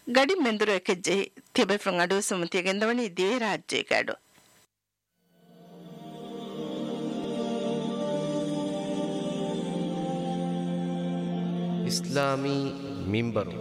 ಗಡಿ ಮೆಂದುರು ಎಕೆಜ್ಜೆ ತಿಬೆ ಫ್ರಂಗ್ ಅಡು ಸುಮತಿಯಗೆಂದವನಿ ದಿವೆ ರಾಜ್ಯ ಗಾಡು ಇಸ್ಲಾಮಿ ಮಿಂಬರು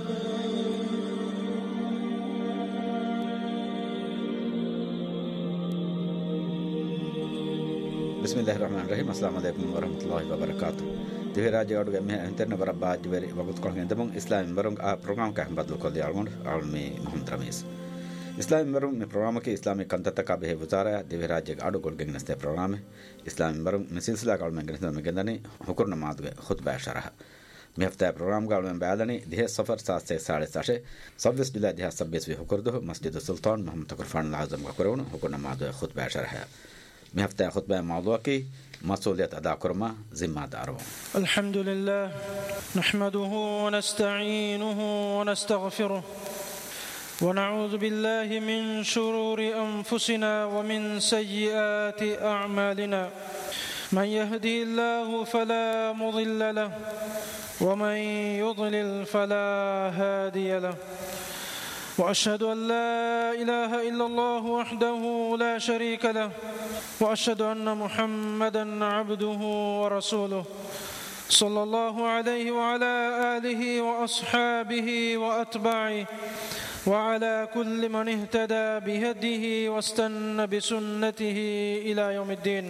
Bismillahirrahmanirrahim. Assalamualaikum warahmatullahi wabarakatuh. Tihe raja adu game interne barabba jiberi wagut kolgen demong Islam barong a program ka badlu kol yalgon almi Muhammad Ramis. Islam barong me program ke Islamic kantata ka behe wazara tihe raja adu kolgen neste program Islam barong me silsila kal men gnesna me gendani hukur namaz ge khutba sharah. Me hafta program ka men baadani dihe safar 7 se 8:30 26 bila dihe 26 we hukur do Masjid Sultan Muhammad Takrfan Azam ka korona hukur namaz ge khutba sharah. मैं हफ्ते खुतबा मौदूअ की मसूलियत अदा करमा जिम्मेदार हूँ अल्हम्दुलिल्लाह नहमदुहु व नस्तईनुहु व नस्तगफिरुह व नऊज़ु बिल्लाहि मिन शुरूरि अनफुसिना व मिन सय्यिआति अअमालिना मन यहदिहिल्लाहु फला मुदिल्ल लहु व मन युद्लिल फला हादिय लहु وأشهد أن لا إله إلا الله وحده لا شريك له وأشهد أن محمدا عبده ورسوله صلى الله عليه وعلى آله وأصحابه وأتباعه وعلى كل من اهتدى بهديه واستنى بسنته إلى يوم الدين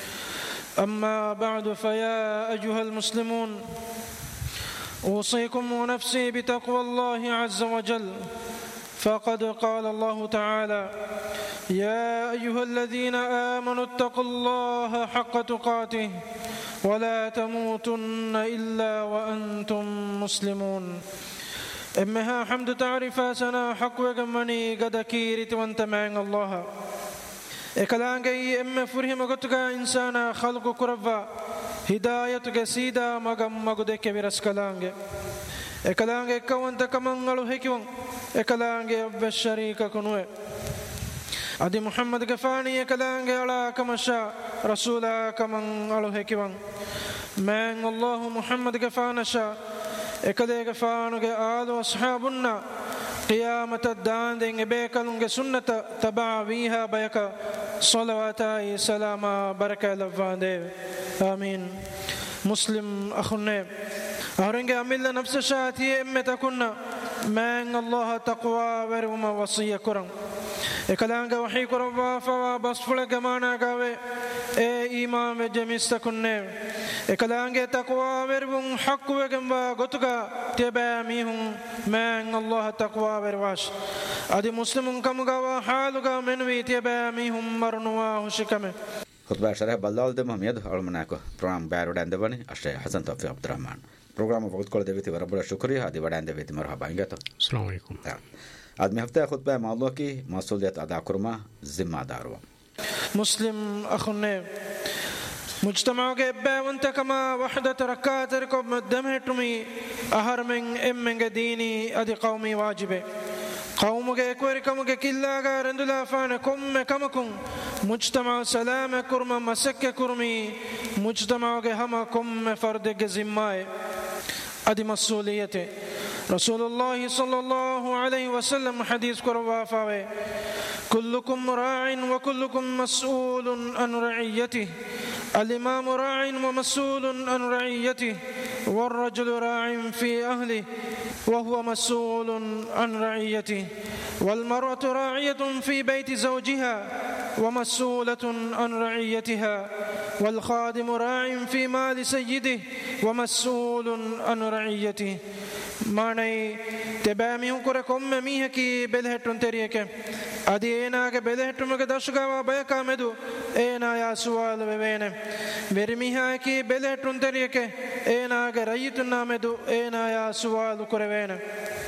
أما بعد فيا أيها المسلمون أوصيكم ونفسي بتقوى الله عز وجل فقد قال الله تعالى يا أيها الذين آمنوا اتقوا الله حق تقاته ولا تموتن إلا وأنتم مسلمون إمها حمد تعرفا سنا حق وقمني قد كيرت وانت معن الله إكلانجي إم فرهم قتك إنسانا خلق كربا هدايتك سيدا مغم مغدك برسكلانجي إكلانجي كوانت كمان هكيوان إكلانجي بالشريك كنوه أدي محمد كفاني إكلانجي على كمشا رسولا كمان على هكيوان من الله محمد كفانشا إكلي كفانو آل وأصحابنا قيامة الدان دين بيكالونج سنة تبع بيها بيكا صلواتاي سلاما بركة لفان دي آمين مسلم أخونا أهرنج أميل نفس شاتي إمتا كنا من الله تقوى ورما وصية كرم إكلانج وحي كربا فوا بصفل جمانا قوي إمام جميست كنا إكلانج تقوى ورم حق وجنبا قطعا تباميهم من الله تقوى ورواش أدي مسلم كم قوا حالك منوي تباميهم مرنوا وشكمه خطبه شرح بلال دم حمید علمناکو پروگرام بارو دندبانی اشرح حسن توفیق عبدالرحمن پروگرام وقت کول دیوتی و ربنا شکریه هدی ودان دیوتی مرحبا اینگتو السلام علیکم آدمی هفته خطبه موضوع کی مسئولیت ادا کرما ذمہ دار ہو مسلم أخونا مجتمع کے بونت کما وحدت رکعت کو مدم ہے تمی اہر من امنگ دینی ادی قومی واجب قوم کے کوئی کم کے کلا کا رندلا فان کم کمکم مجتمع سلام کرم مسک کرمی مجتمع کے ہم کم فرد کے ذمہ ادی مسئولیت رسول الله صلى الله عليه وسلم حديث كروا فاوي كلكم راع وكلكم مسؤول عن رعيته الإمام راع ومسؤول عن رعيته والرجل راع في أهله وهو مسؤول عن رعيته والمرأة راعية في بيت زوجها ومسؤولة عن رعيتها والخادم راع في مال سيده ومسؤول عن رعيته ماني تبامي كركم ميها كي بلهتون تريك ادي اينا کے بلهتون کے دشگا بيكا مدو اينا يا سوال بينه برميها كي بلهتون تريك اينا کے ريتنا مدو اينا يا سوال كربينه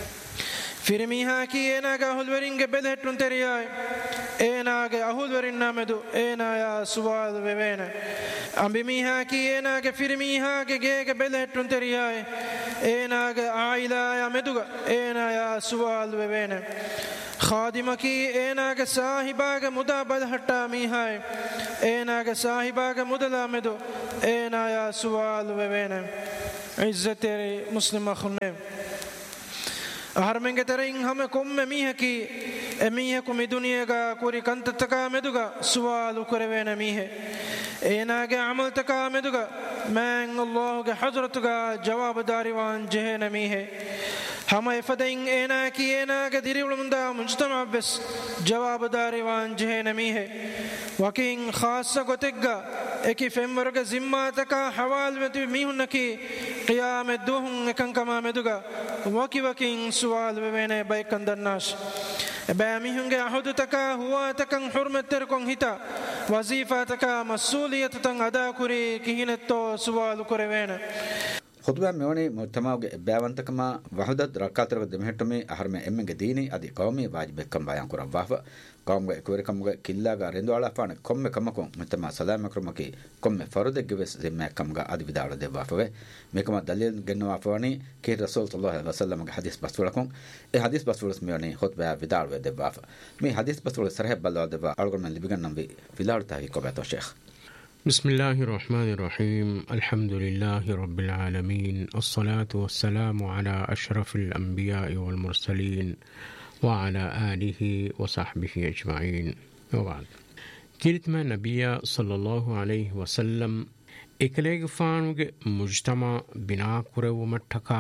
فرميها كي اينا کے هولورين کے بلهتون ترياي اينا کے هولورين نامدو اينا يا سوال بينه أمبيميها كي إنا كفيرميها كي بلهتون ترياي إنا كعائلة يا مدوغا إنا يا سوال ببينه خادمة كي إنا كصاحبة كمدابل حتى ميهاي إنا كصاحبة كمدلا مدو إنا يا سوال ببينه عزت مسلم أخونا අහර්මෙන්ගේ තරයින් හැම කොම්ම මීහකි එමීහකු මිදුනියගා කුරි කන්තතකා මෙදුගා සුවාලු කරවෙන මීහෙ ඒනාගේ අමල්තකා මෙදුගා මෑන් අල්ලාහුගේ හදරතුගා ජවාබදාරිවාන් ජෙහෙන මීහෙ හැම එෆදයින් ඒනාකි ඒනාගේ දිරිවලුමුන්දා මුජ්තමා බස් ජවාබදාරිවාන් ජෙහෙන මීහෙ වකින් ખાસ ගොතෙග්ගා එකි ෆෙම්වරගේ zimmataka hawal වෙති මිහුන්නකි qiyamet duhun ekan kama meduga wakin sual වෙවෙනේ බයිකන් දන්නාස් එබෑ මිහුන්ගේ අහුදුතක හුවාතකන් හුර්මතර කොන් හිතා වසීෆාතක මස්ූලියතතන් අදා කුරි කිහිනෙත්තෝ සුවාලු කරවෙන خطبه ميوني مجتمعගේ බෑවන්තකම වහදත් රක්කාතරක දෙමෙහෙට්ටමේ අහර්ම එම්මගේ දීනි අදි කවමේ වාජිබෙක්කම් බයන් කරන් වාහ කවමගේ එකවරකම්ගේ කිල්ලාගා රෙන්දවාලා පාන කොම්මේ කමකොන් මෙතම සලාම කරමකේ කොම්මේ ෆරදෙග්ගේ වෙස් දෙමැක්කම්ගා අදි විදාල දෙවාෆවේ මේකම දලිල් ගෙන්නවා ෆවනි කේ රසූල් සල්ලල්ලාහු අලයිහි වසල්ලම්ගේ හදීස් බස්වලකොන් ඒ හදීස් බස්වලස් මියෝනේ خطبه විදාල දෙවාෆ මේ හදීස් බස්වල සරහ බල්ලා දෙවා අල්ගොමන් ලිබිගන්නම් වේ විදාල තාහි කොබතෝ ෂේඛ් بسم الله الرحمن الرحيم الحمد لله رب العالمين الصلاة والسلام على أشرف الأنبياء والمرسلين وعلى آله وصحبه أجمعين وبعد كيرت ما نبي صلى الله عليه وسلم إكليغ فانوغ مجتمع بنا كرو متكا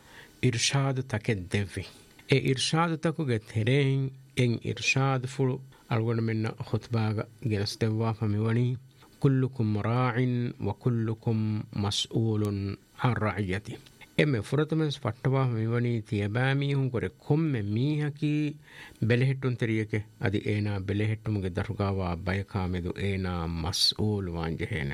إرشاد تكدفي إرشاد تكوغ تهرين إن إرشاد فلو أرغن من خطباغ جنستوا فميوني كلكم راع وكلكم مسؤول عن رعيته එමෙ ෆුරතමස් ෆට්ටවා මෙවනි තියබෑමී හුන් කර කොම්ම මීහකි බෙලෙහෙට්ටුන් තෙරියකේ අදි ඒනා බෙලෙහෙට්ටුමුගේ දරුගාවා බයකාමෙදු ඒනා මස්ඌල් වාංජහේන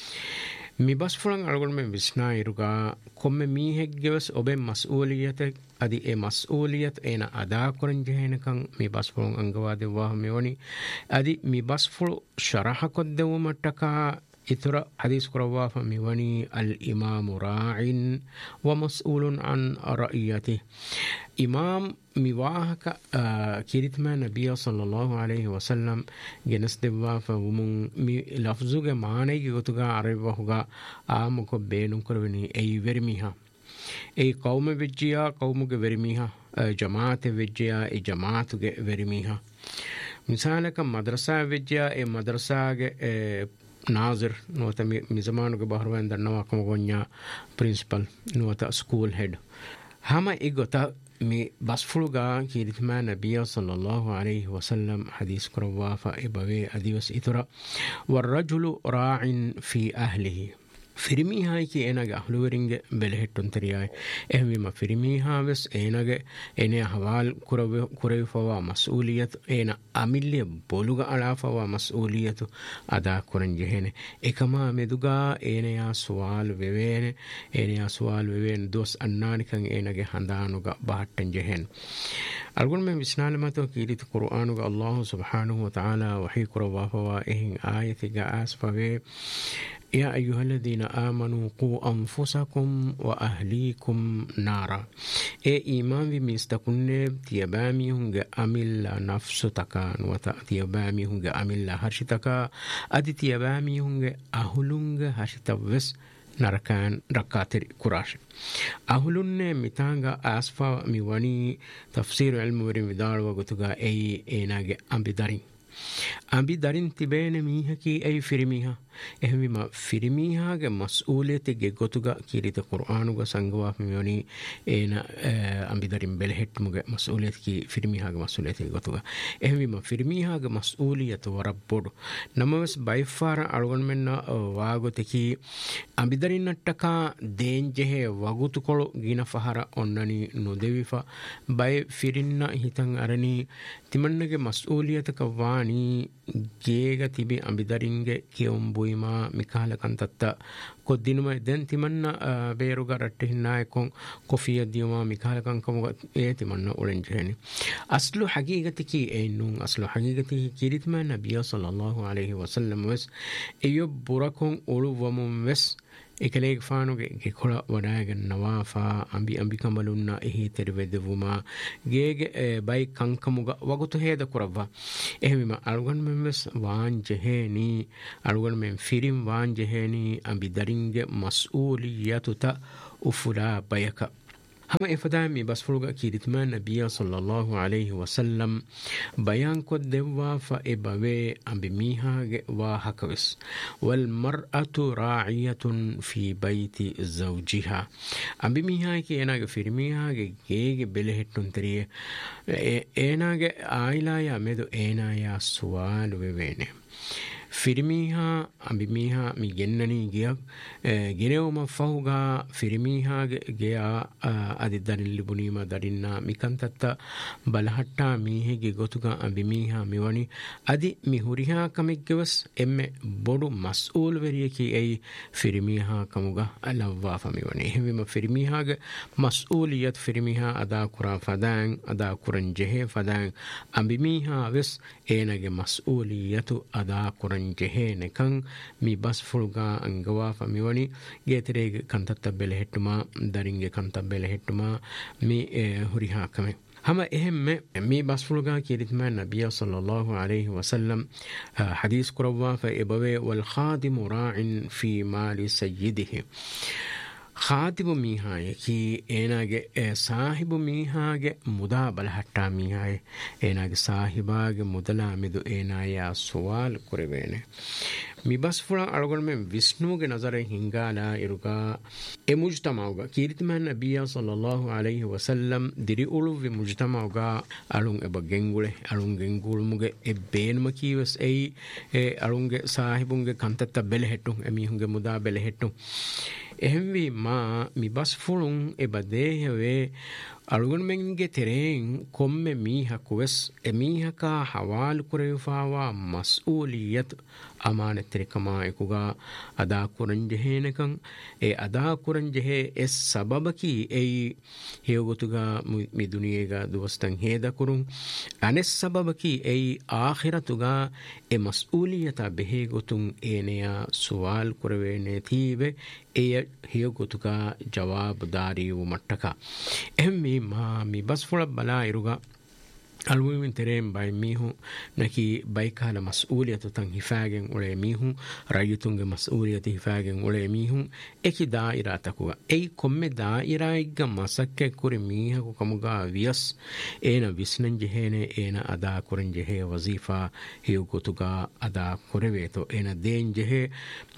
මිබස් ෆුරන් අල්ගොන් මෙ විස්නා ඉරුගා කොම්ම මීහෙක්ගෙවස් ඔබේ මස්ඌලියත අදි ඒ මස්ඌලියත් ඒනා අදා කරන් ජහේනකන් මිබස් ෆුරන් අංගවා දෙවා මෙවනි අදි මිබස් ෆුල් ශරහ කොද්දවමට්ටකා إثر حديث كرواه فميوني الإمام راع ومسؤول عن رأيته إمام مواهك كيرتما نبي صلى الله عليه وسلم جنس دوا فمن لفظوغ معنی گوتگا عربوغا آمكو بينم كرويني أي ورميها أي قوم وجيا قومك ورميها جماعة وجيا أي جماعة ورميها مثالك مدرسة وجيا أي مدرسة ناظر نوتا مزمانو کے بہروین درنوا کمگونیا پرنسپل نوتا سکول ہیڈ ہما ایگوتا می بسفلوگا کیرتما نبی صلی اللہ علیہ وسلم حدیث کروا فإبوی ادیوس اترا والرجل راع فی اہلہ فرميها كي ايناغ اهلورينغ بلهتون ترياي اهميما فرميها بس ايناغ اينيا حوال كوري فوا مسؤوليت اينا اميلي بولوغا على فوا مسؤوليت ادا كورن جهنه اكما مدوغا اينيا سوال ويوين دوس اناني كان ايناغ هندانوغا باهتن جهن الگون میں مسنالماتو کیریت قرآنوغا الله سبحانه وتعالى وحي كروا فوا اهن آيتي اسفوي يا أيها الذين آمنوا قوا أنفسكم وأهليكم نارا إيمان بمستقن تيبامي هنگ أمل نفس تكان وتيبامي هنگ أمل هرش تكا أدي تيبامي هنگ أهلونگ هرش تبس نركان ركاتر كراش أهلون متانغا أسفا ميواني تفسير علم ورين ودار وغتوغا إيناغ أمبي دارين تبين ميهكي أي فرميها එහෙම ෆිරිමීහාගේ මස්ඌලියතේ ගොතුගා කීරිත කුර්ආනුගා සංගවා මියෝනි ඒන අම්බිදරින් බෙලහෙට්මුගේ මස්ඌලියත කී ෆිරිමීහාගේ මස්ඌලියතේ ගොතුගා එහෙම ෆිරිමීහාගේ මස්ඌලියත වරබ්බොඩු නමවස් බයිෆාර අලුගන් මෙන්න වාගොතකි අම්බිදරින් නට්ටකා දේන්ජෙහෙ වගුතු කොළු ගින ෆහර ඔන්නනි නොදෙවිෆා බයි ෆිරින්න හිතන් අරනි තිමන්නගේ මස්ඌලියතක වානි ගේග තිබි අම්බිදරින්ගේ කියොම්බු ما مكاله كانت كودينما دن تمنى بيروغا رتهنايكون كوفيه ديما مكاله كان كم تمنى اورنجهني اصل حقيقتي انه اصل حقيقتي كيرتما النبي صلى الله عليه وسلم وس ايوب بركون اولو ومم وس එකලේක ෆානුගේ ගෙකොළ වඩාගෙන නවාෆා අම්බි කමලුන්න එහි තෙරවෙදවුමා ගේගේ බයි කංකමුග වගුතු හේද කරවා එහෙමම අලුගන් මෙම්ස් වාංජෙහෙනි අලුගන් මෙම් ෆිරිම් වාංජෙහෙනි අම්බි දරින්ගේ මස්ඌලියතුත උෆුලා බයක hama ifadami basfulga kiritma nabiya sallallahu alayhi wasallam bayan ko devwa fa ebawe ambi mihage wa hakawis wal mar'atu ra'iyatun fi bayti zawjiha ambi mihage enage firmihage gege belehettun teriye enage aila ya medo ena ya suwal wevene firmiha ambimiha mi gennani giyak ginewma fahuga firmiha geya adi darin libunima darinna mikantatta balahatta mihege gotuga ambimiha miwani adi mi huriha kamiggewas emme bodu mas'ul veriyeki ei firmiha kamuga alawwa famiwani hemma firmiha ge mas'uliyat firmiha ada kura fadan ada kuran jehe fadan ambimiha wes enage mas'uliyatu ada kuran jehene kan mi bas fulga angawa famiwani getere kantatta belehettuma daringe kanta belehettuma mi huriha kame hama ehemme mi bas fulga kiritma nabiya sallallahu alayhi wasallam hadith qurwa fa ibawe wal khadim ra'in fi mali sayyidihi khatibu mihaye ki enage sahibu mihage muda balhatta mihaye enage sahibage mudala midu enaya suwal kurevene mi bas fula algon men Vishnu ge nazare hingala iruga e mujtamauga kirtman nabiya sallallahu alayhi wasallam diri ulu vi mujtamauga alun e bagengule alun gengulmuge e beenma kiwes ei alunge sahibunge kantatta belehettu emi hunge muda belehettu ehemvi ma mi bas fulun e badehewe algon menge tereng komme miha kuwes emiha ka hawal kurefawa mas'uliyat amanat rekama ekuga ada kuranjehenekan e ada kuranjehe es sababaki ei heogotuga mi duniyega duwastan heda kurun anes sababaki ei akhiratuga e mas'uliyata behegotun eneya suwal kurevene thibe e heogotuga jawab dari umattaka emmi ma mi bas fula bala iruga almuhimin terem bay mihu naki baykala mas'uliyatu tan hifagen ule mihu rayutunge mas'uliyati hifagen ule mihu eki daira takuga ei komme daira igga masakke kuri miha ko kamuga vias ena visnan jehene ena ada kuren jehe wazifa hiu kutuga ada kureveto ena den jehe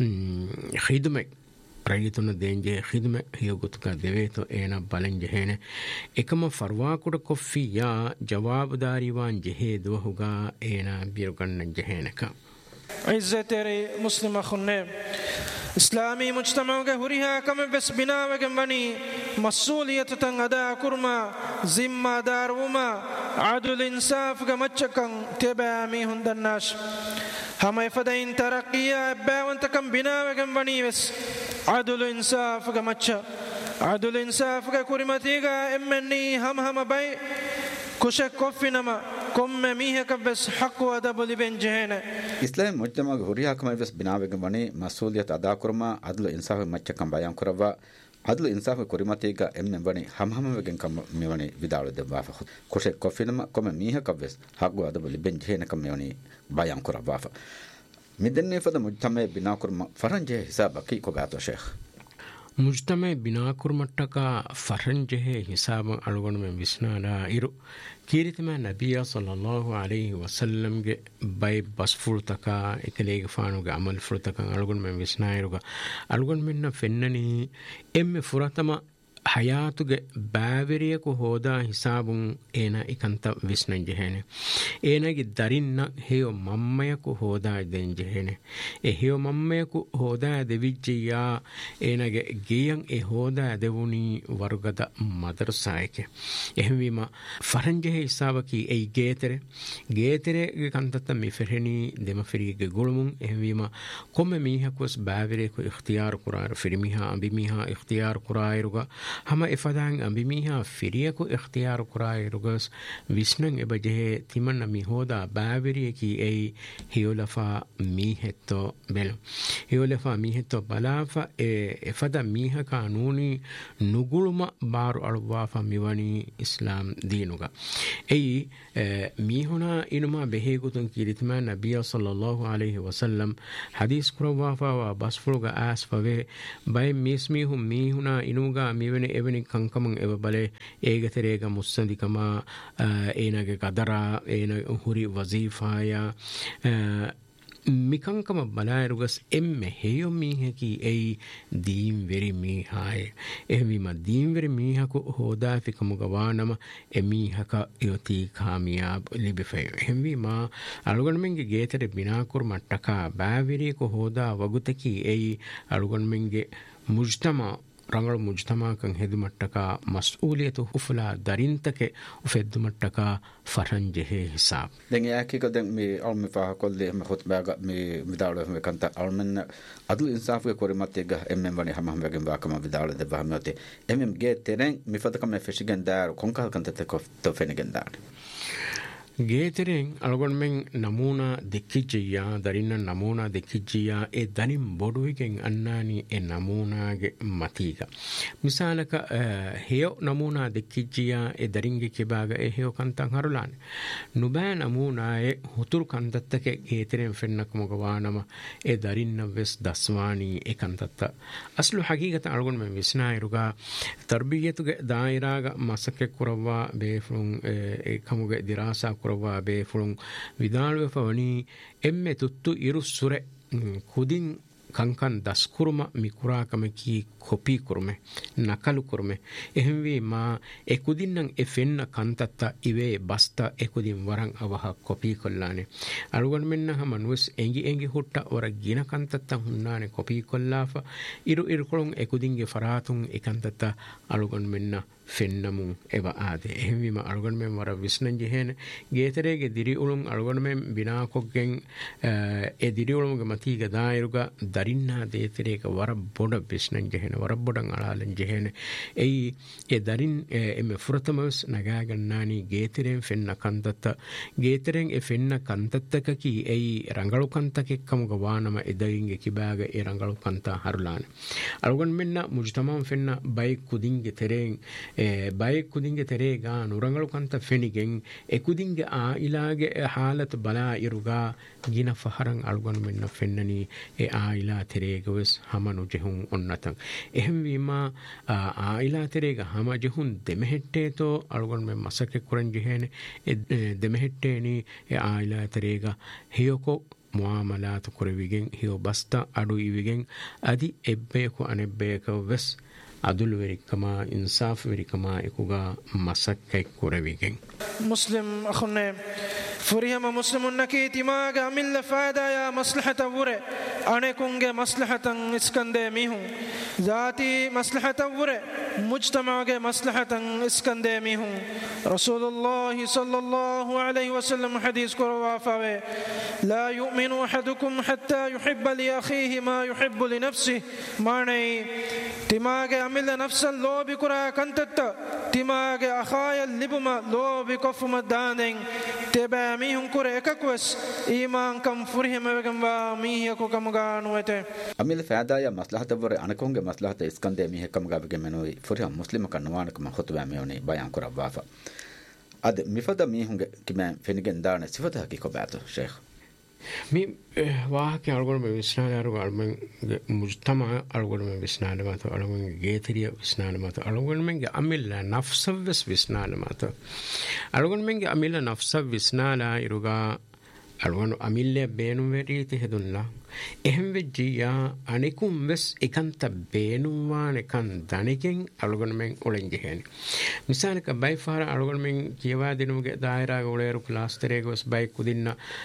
khidme rayituna denje khidme hiyogutuka deveto ena balen jehene ekama farwa kuda koffiya jawabdari wan jehe duhuga ena birugan jehene ka इज्जत मुस्लिम खुन्ने इस्लामी मुज्तमा के हुरिहा कम बस बिना वगम बनी मसूलियत तंग अदा कुरमा जिम्मेदार वमा आदुल इंसाफ का मच्चकं तेबामी हुंदन्नाश हमें फदाइन तरक्किया बावंत कम बिना वगम बनी बस आदुल इंसाफ का मच्चा आदुल इंसाफ का कुरिमती का इम्मनी हम बाई कुछ कोफिनमा komme mihe kabes haqu adabu liben jehene islam mujtama ge huriya kama bes binawege bani masuliyat ada kurma adlu insaf macca kam bayan kurava adlu insaf kurimati ga emme bani ham wegen kam mewani vidalu de wafa koshe kofinama komme mihe kabes haqu adabu liben jehene kam mewani bayan kurava midenne fada mujtama bina kurma faranje hisabaki ko gato sheikh mujtama bina kurmattaka faranje hisab algon men visnala iru kiritma nabiya sallallahu alayhi wasallam ge bay basfultaka ekelege faanuga amal fultaka algon men visnairuga algon menna fennani emme furatama hayatuge baaveriyaku hoda hisabun ena ikanta visnan jehene enagi darinna heyo mammayaku hoda den jehene e heyo mammayaku hoda devijjiya enage giyan e hoda devuni warugada madrasaike ehmima faranje hisabaki ei getere ge kantata mi ferheni dema ferige gulumun ehmima komme mihakus baaveriyaku ikhtiyar qurar firmiha ambimiha ikhtiyar qurairuga hama ifadan ambimiha firiyaku ikhtiyar kurai rugas visnan ebaje timanna mi hoda baaveriye ki ei hiolafa mihetto bel hiolafa mihetto balafa efada miha kanuni nuguluma baru alwafa miwani islam dinuga ei mihuna inuma behegutun kiritma nabiya sallallahu alayhi wasallam hadith kurwafa wa basfulga asfave bay mismihum mihuna inuga miwen එවැනි කංකමන් එව බලේ ඒගතරේග මුස්සදිකම ඒනගේ කදරා ඒන හුරි වසීෆාය මිකංකම බලායරුගස් එම්ම හෙයො මීහකි එයි දීම්වෙරි මීහාය එහෙවිම දීම්වෙරි මීහකු හෝදාෆිකමුග වානම එමීහක යොතී කාමියාබ ලිබිෆය එහෙවීම අලුගොන්මෙන්ගේ ගේතර බිනාකුර මට්ටකා බෑවිරියකු හෝදා වගුතකි එයි අලුගොන්මෙන්ගේ මුජ්තමා ರಂಗಳು ಮುಜ್ತಮಾಕಂ ಹೆದುಮಟ್ಟಕ ಮಸ್ಊಲಿಯತು ಹುಫುಲಾ ದರಿಂತಕೆ ಉಫೆದ್ದುಮಟ್ಟಕ ಫರಂಜೆಹೆ ಹಿಸಾಬ್ ದೆಂ ಯಾಕಿಕ ದೆಂ ಮಿ ಅಲ್ಮಿ ಫಾಹ ಕೊಲ್ಲಿ ಮ ಖುತ್ಬಾಗ ಮಿ ವಿದಾಳ ಮೆ ಕಂತ ಅಲ್ಮನ್ ಅದುಲ್ ಇನ್ಸಾಫ್ಗೆ ಕೊರಿ ಮತ್ತೆಗ ಎಮ್ಎಂ ವನಿ ಹಮ ಹಮಗೆಂ ಬಾಕಮ ವಿದಾಳ ದೆ ಬಹಮತೆ ಎಮ್ಎಂ ಗೆ ತೆರೆಂ ಮಿಫದಕ ಮೆ ಫೆಶಿಗೆನ್ ದಾರ್ ಕೊಂಕಲ್ ಕಂತ ತೆ ಕೊಫ್ ಫೆನಿಗೆನ್ ದಾರ್ ಗೇತೆರೆಂ ಅಳಗೊಂಡ್ಮೆಂ ನಮೂನಾ ದಿಕ್ಕಿಜ್ಜಿಯ ದರಿನ್ನ ನಮೂನಾ ದಿಕ್ಕಿಜ್ಜಿಯ ಎ ದನಿಂ ಬೊಡುವಿಗೆಂ ಅನ್ನಾನಿ ಎ ನಮೂನಾಗೆ ಮತೀಗ ಮಿಸಾಲಕ ಹೇಯೋ ನಮೂನಾ ದಿಕ್ಕಿಜ್ಜಿಯ ಎ ದರಿಂಗೆ ಕಿಬಾಗ ಎ ಹೇಯೋ ಕಂತಂ ಹರುಲಾನೆ ನುಬಾ ನಮೂನಾಯೆ ಹುತುರು ಕಂತತ್ತಕೆ ಗೇತೆರೆಂ ಫೆನ್ನಕ ಮೊಗವಾನಮ ಎ ದರಿನ್ನ ವೆಸ್ ದಸ್ವಾನಿ ಎ ಕಂತತ್ತ ಅಸ್ಲು ಹಕೀಗತ ಅಳಗೊಂಡ್ಮೆಂ ವಿಸ್ನಾಯಿರುಗ ತರ್ಬಿಯತುಗೆ ದಾಯಿರಾಗ ಮಸಕೆ ಕುರವ್ವ ಬೇಫುಂ ಎ ಕಮುಗೆ ದಿರಾಸಾ ಬೇ ಫುಳುಂ ವಿದಾಳುವೆ ಫವನಿ ಎಮ್ಮೆ ತುತ್ತು ಇರು ಸುರೆ ಕುದಿಂ ಕಂಕನ್ ದಸ್ಕುರುಮ ಮಿಕುರಾಕಮಕಿ ಕೊಪಿ ಕುರುಮೆ ನಕಲು ಕುರುಮೆ ಎಹಂವಿ ಮಾ ಎ ಕುದಿನ್ನಂ ಎ ಫೆನ್ನ ಕಂತತ್ತ ಇವೆ ಬಸ್ತ ಎ ಕುದಿಂ ವರಂ ಅವಹ ಕೊಪಿ ಕೊಲ್ಲಾನೆ ಅಳುಗನ್ ಮೆನ್ನ ಹಮ ನುಸ್ ಎಂಗಿ ಎಂಗಿ ಹುಟ್ಟ ವರ ಗಿನ ಕಂತತ್ತ ಹುನ್ನಾನೆ ಕೊಪಿ ಕೊಲ್ಲಾಫ ಇರು ಇರುಕೊಳುಂ ಎ ಕುದಿಂಗೆ ಫರಾತುಂ ಎ ಕಂತತ್ತ ಅಳುಗನ್ ಮೆನ್ನ ಫೆನ್ನಮು ಎವ ಆದೆ ಎಹಂವಿಮ ಅಳುಗನ್ ಮೆಂ ವರ ವಿಸ್ನಂಜಿ ಹೇನೆ ಗೇತರೆಗೆ ದಿರಿ ಉಳುಂ ಅಳುಗನ್ ಮೆಂ ಬಿನಾಕೊಗ್ಗೆಂ ಎ ದಿರಿ ಉಳುಂಗೆ ಮತೀಗ ದಾಯಿರುಗ ದರಿನ್ನ ದೇತರೇಗ ವರ ಬೊಡ ವಿಸ್ನಂಜಿ ಹೇನೆ ವರ ಬೊಡಂ ಅಳಾಲಂಜಿ ಹೇನೆ ಎಯಿ ಎ ದರಿನ್ ಎಮ್ಮೆ ಫುರತಮಸ್ ನಗಾಗನ್ನಾನಿ ಗೇತರೆಂ ಫೆನ್ನ ಕಂತತ್ತ ಗೇತರೆಂ ಎ ಫೆನ್ನ ಕಂತತ್ತಕಕಿ ಎಯಿ ರಂಗಳು ಕಂತಕೆಕ್ಕಮುಗ ವಾನಮ ಎ ದರಿಂಗೆ ಕಿಬಾಗ ಎ ರಂಗಳು ಕಂತ ಹರುಲಾನೆ ಅಳುಗನ್ ಮೆನ್ನ ಮುಜ್ತಮಾಂ ಫೆನ್ನ ಬೈ ಕುದಿಂಗೆ ತೆರೆಂ ಬೈ ಕುದಿಂಗೆ ತೆರೆಗ ನುರಂಗಳು ಕಂತ ಫೆನಿಗೆಂ ಎ ಕುದಿಂಗೆ ಆ ಇಲಾಗೆ ಹಾಲತ್ ಬಲಾ ಇರುಗ ಗಿನ ಫಹರಂ ಅಳುಗನ್ ಮೆನ್ನ ಫೆನ್ನನಿ ಎ ಆ ಇಲಾ ತೆರೆಗವಸ್ ಹಮನು ಜೆಹುಂ ಒನ್ನತಂ ಎಹಂ ವಿಮಾ ಆ ಇಲಾ ತೆರೆಗ ಹಮ ಜೆಹುಂ ದೆಮೆහෙಟ್ಟೇತೋ ಅಳುಗನ್ ಮೆನ್ ಮಸಕೆ ಕುರಂ ಜೆಹೇನೆ ದೆಮೆහෙಟ್ಟೇನಿ ಎ ಆ ಇಲಾ ತೆರೆಗ ಹಿಯೋಕೋ ಮುಆಮಲಾತು ಕುರವಿಗೆಂ ಹಿಯೋ ಬಸ್ತ ಅಡು ಇವಿಗೆಂ ಅದಿ ಎಬ್ಬೇಕು ಅನೆಬ್ಬೇಕ ವೆಸ್ ಅದುಲ್ ವೆರಿಕಮ ಇನ್ಸಾಫ್ ವೆರಿಕಮ ಎಕುಗ ಮಸಕ್ಕೆ ಕುರವಿಗೆಂ ಮುಸ್ಲಿಂ ಅಖುನ್ನೆ ಫುರಿಹಮ ಮುಸ್ಲಿಮುನ್ನಕಿ ತಿಮಾಗ ಅಮಿಲ್ಲ ಫಾಯದಾಯ ಮಸ್ಲಹತ ಉರೆ ಅಣೆಕುಂಗೆ ಮಸ್ಲಹತಂ ಇಸ್ಕಂದೆ ಮಿಹು ذاتي مصلحة ورے مجتمع کے مصلحة اسکندے میں ہوں رسول اللہ صلی اللہ علیہ وسلم حدیث کو روافاوے لا يؤمن احدكم حتى يحب لأخيه ما يحب لنفسه معنی تماغ عمل نفس لو بکرا کنتت تماغ اخای لبما لو بکفم دانن تبا میہم کرے اککوس ایمان کم فرہم وگم وا میہ کو کم گانوتے عمل فائدہ یا مصلحت ور انکونگے مصلحت اسکندے میہ کم گابگے منوی فرہم مسلم کنوانک م خطبہ میونی بیان کرا وافا اد مفدا میہنگے کہ میں فنگن دارنے صفت حقیقت بات شیخ می واهك أرجون بمسناد أرجون مجتمع أرجون بمسناد ما تو أرجون جيتريا بمسناد ما تو أرجون من عمل نفس بس بمسناد ما تو أرجون من عمل نفس بمسناد إيروغا أرجون عمل بينو مريت هدونا එහෙම වෙජ්ජියා අනිකුම් වෙස් එකන්ත බේනුවාන එකන් දණිකෙන් අලුගොනමෙන් ඔලෙන්ජෙහෙනි මිසානක බයිෆාර අලුගොනමෙන් කියවා දිනුගේ දායරාග ඔලේරු ක්ලාස්තරේ ගොස් බයික් කුදින්න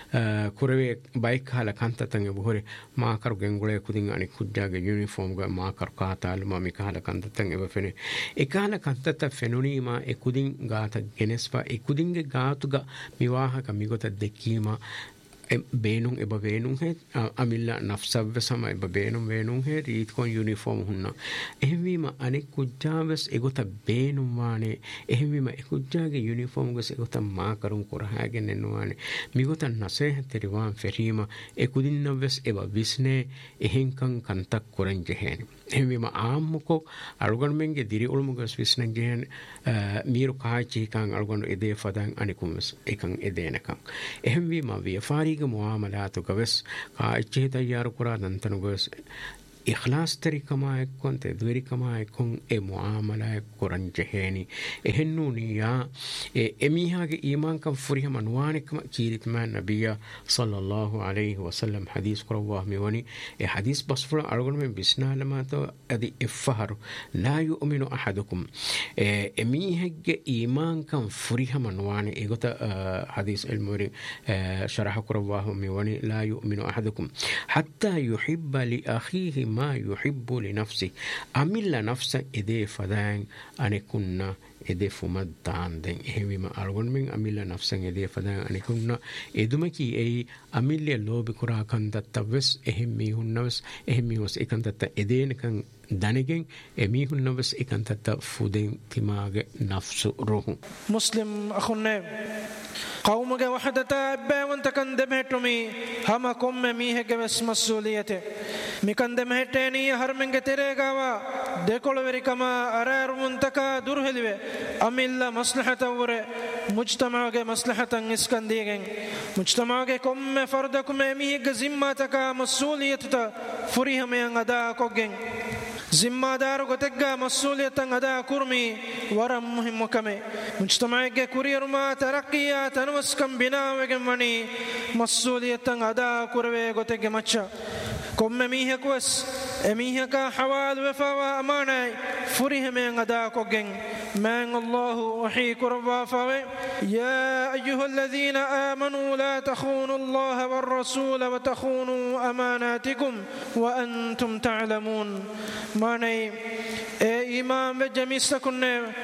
කුරවේ බයික් හාල කන්තතංග බොහොරේ මාකරු ගෙන්ගොලේ කුදින් අනික් කුජ්ජාගේ යුනිෆෝම් ගා මාකරු කාතාලු මම කහල කන්තතංග එවෆෙනේ එකහල කන්තත ෆෙනුනීමා ඒ කුදින් ගාත ගෙනස්පා ඒ කුදින්ගේ ගාතුග මිවාහක මිගොත දෙකීමා බේනුම් එබ වේනුම් හේ අමිල්ලා නෆ්සව්ව සම එබ බේනුම් වේනුම් හේ රීත් කොන් යුනිෆෝම් හුන්නා එහෙවීම අනෙක් කුජ්ජාවස් එගොත බේනුම් වානේ එහෙවීම ඒ කුජ්ජාගේ යුනිෆෝම් ගස් එගොත මා කරුම් කරහාගෙන එනවානේ මිගොත නැසේ තෙරිවාන් ෆෙරීම ඒ කුදින්නවස් එබ විස්නේ එහෙන්කන් කන්තක් කරන් ජෙහෙනි එහෙවීම ආම්මකෝ අලුගන්මෙන්ගේ දිරි උළුමුගස් විස්නන් ජෙහෙන මීරු කාචීකන් අලුගන් එදේ ෆදන් අනිකුම්ස් එකන් එදේනකන් එහෙවීම වියෆාරි ಮುಆಮಲಾತು ಗವೆಸ್ ಕಾ ಇಚ್ಛೆ ತಯ್ಯಾರು ಕುರಾ ದಂತನು ಗವೆಸ್ إخلاص تريكما يكون تدويركما يكون معاملة كورن جهني إهنوني يا إميها إيمان كم فريها منوانك كيرت ما النبي صلى الله عليه وسلم حديث كرواه ميوني حديث بصفر أرغل من بسنا لما تو أدي إفهر لا يؤمن أحدكم إميها إيمان كم فريها منواني إيغوتا حديث الموري شرح كرواه ميوني لا يؤمن أحدكم حتى يحب لأخيه ما يحب لنفسه أمل نفسه إذا فدان أن كنا إذا فمد عندن إهمي أرغن من أمل نفسه إذا فدان أن كنا إدمكي أي أمل لو بكرا كنت تبس إهمي هنوس إهمي وس إكنت إذا كان دانيجن إمي هنوس إكنت فودين تماغ نفس روح مسلم أخونا قومك وحدتا بيوانت كندمهتمي هما كم ميهك بس مسؤوليته مكندمهتني هرمنك تريغاوا ديكول وريكما أرار منتكا درهلوه أميلا مصلحة ور مجتمعك مصلحة اسكنديغن مجتمعك كم فردكم ميهك زماتك مسؤوليته فريهم ينغدا كوغن ಜಿಮ್ಮಾದಾರು ಗೊತೆಗ್ಗ ಮಸೂಲಿಯತಂ ಅದಾ ಕುರ್ಮಿ ವರಂ ಮುಹಿಮ್ಮಕಮೆ ಮುಜ್ತಮಾಗೆ ಕುರಿಯರುಮ ತರಕ್ಕಿಯ ತನವಸ್ಕಂ ಬಿನಾವೆಗೆ ಮಣಿ ಮಸೂಲಿಯತಂ ಅದಾ ಕುರವೆ ಗೊತೆಗೆ ಮಚ್ಚ ಕೊಮ್ಮೆ ಮೀಹಕವಸ್ ಎಮೀಹಕ ಹವಾಲ್ ವಫಾವ ಅಮಾನೈ ಫುರಿಹಮೆ ಅದಾ ಕೊಗೆಂ من الله وحي كربا فوي يا أيها الذين آمنوا لا تخونوا الله والرسول وتخونوا أماناتكم وأنتم تعلمون ماني إمام بجميسكن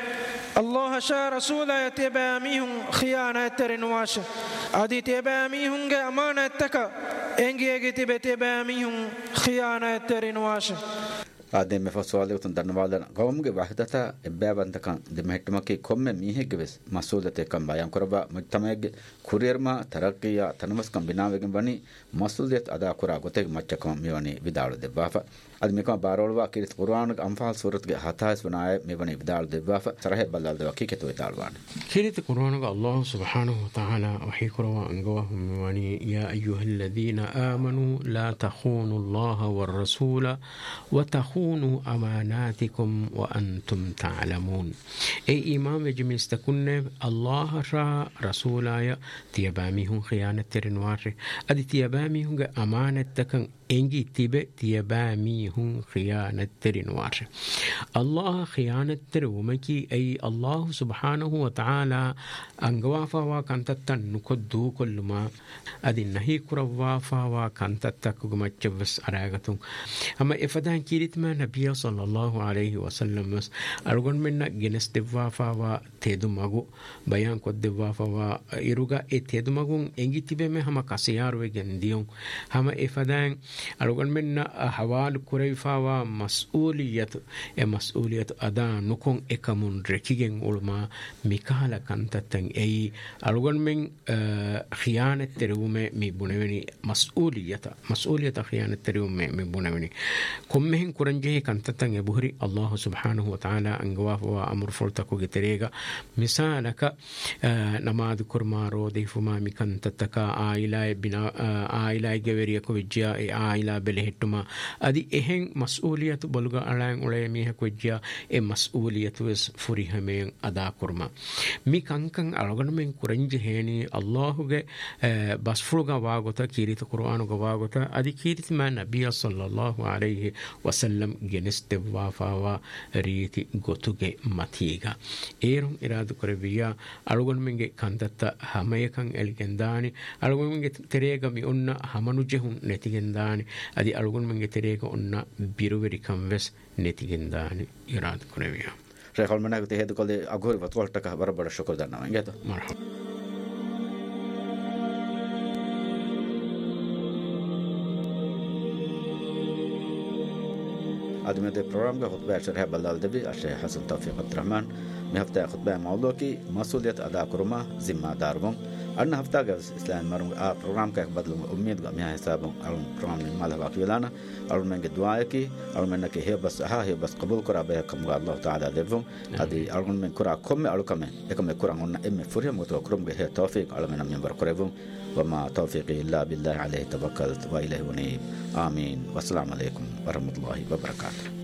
الله شاء رسولا يتباميهم خيانة ترنواش أدي تباميهم أمانة تكا إنجي تباميهم خيانة ترنواش ආදෙන් මෙ ෆස්වාලේ උතුන් දන්නවාදන ගවමුගේ වහදත එබ්බෑබන්තකන් දෙමෙට්ටමකේ කොම්මෙ මීහෙග්ගේ වෙස් මසූදතේ කම් බයන් කරබා මුජ්තමයගේ කුරියර්මා තරක්කියා තනමස්කම් බිනාවෙගෙන් වනි මසූදියත් අදා කරා ගොතේ මච්චකම් මෙවනි විදාල දෙබ්බාෆා අද මේකම බාරවලවා කිරිස් කුර්ආනක අම්ෆාල් සූරත්ගේ හතාස් වනාය මෙවනි විදාල දෙබ්බාෆා සරහෙ බල්ලාල් දෙවා කීකතු විදාල්වාන කිරිත කුර්ආනක අල්ලාහ් සුබ්හානහු වතාලා වහී කරවා අංගවා මෙවනි යා අයියුහල්ලදීන ආමනු ලා තඛූනු අල්ලාහ් වර්රසූල وتخونوا أماناتكم وأنتم تعلمون أي إمام جميس تكون الله را رسولايا تيباميهم خيانة ترنوار أدي تيباميهم أمانة تكن إنجي تيبه تيباميهم خيانة ترنوار الله خيانة ترومكي أي الله سبحانه وتعالى أنغوافا وكانت نكدو كل ما أدي نهي كروافا وكانت تكوما تشبس أراغتون أما إفدان كيرت ما نبي صلى الله عليه وسلم أرغن منا جنس دفافا وتيدو مغو بيان كود دفافا وإروغا تيدو مغون إنجي تيبه مه هما كسيار وجنديون هما إفدان أرغن منا حوال كريفا ومسؤولية مسؤولية أدا نكون إكمون ركيجن علما ميكالا كانتتن أي أرغن من خيانة ترومه ميبونوني مسؤولية خيانة ترومه ميبونوني كمهن كرنجه كانتتن يبهري الله سبحانه وتعالى أنغواف وأمر فلتكو جتريغا مثالك نماذ كرمارو ديفما ميكانتتكا آيلا جويريكو وجيا آيلا بلهتما أدي إهن مسؤولية بلغا ألان أوليميها كوجيا مسؤولية وس فريهمين أدا كرما ميكانكن ألغنمين كرنجهيني الله بسفلغا واغوتا كيريت قرآن واغوتا أدي كيريت ما نبي صلى الله عليه وسلم جنس دفافا ريتي غوتوغي ماتيغا ايرون ارادو كربيا ألغن منجي كانتتا هميكن الجنداني ألغن منجي تريغا مي أننا همانو جهون نتيجنداني أدي ألغن منجي تريغا أننا بيرووري كنوس نتيجنداني ارادو كربيا شيخ المناك تهدو كل أقول بطولتك بربر الشكر دانا انجاتو مرحبا عدمت البرنامج خطبة شرح بلال دبي الشيخ حسن توفيق عبد الرحمن مهفته خطبة موضوعي مسؤولية أداء كرما ذمة دارون अन्न हफ्ता के इस्लाम मरुंग आ प्रोग्राम का बदलू उम्मीद गा मैं हिसाब अरुण प्रोग्राम में माल हवा किलाना अरुण में के दुआ की अरुण में के हे बस हा हे बस कबूल करा बे कम गा अल्लाह ताला देवम अदी अरुण में कुरा खम में अरुण में एक में कुरा उन एम फुरिया मतो करम के हे तौफीक अरुण में नंबर करवम वमा तौफीकी इल्ला बिल्लाह अलैहि तवक्कलत व इलैहि उनीब आमीन वस्सलाम अलैकुम व रहमतुल्लाहि व बरकातहू।